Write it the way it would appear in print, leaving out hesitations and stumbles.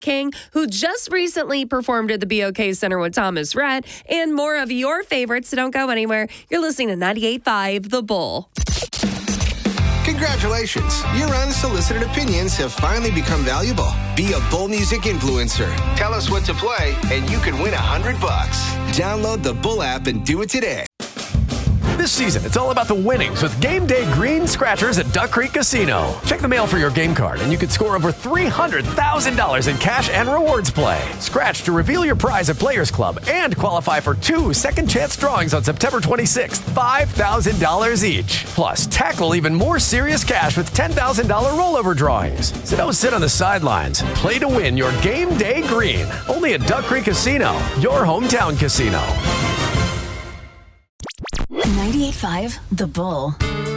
King, who just recently performed at the BOK Center with Thomas Rhett, and more of your favorites, so don't go anywhere. You're listening to 98.5 The Bull. Congratulations. Your unsolicited opinions have finally become valuable. Be a Bull Music influencer. Tell us what to play, and you could win $100. Download the Bull app and do it today. This season, it's all about the winnings with Game Day Green Scratchers at Duck Creek Casino. Check the mail for your game card, and you could score over $300,000 in cash and rewards play. Scratch to reveal your prize at Players Club and qualify for 2 second-chance drawings on September 26th, $5,000 each. Plus, tackle even more serious cash with $10,000 rollover drawings. So don't sit on the sidelines. Play to win your Game Day Green. Only at Duck Creek Casino, your hometown casino. 98.5 The Bull.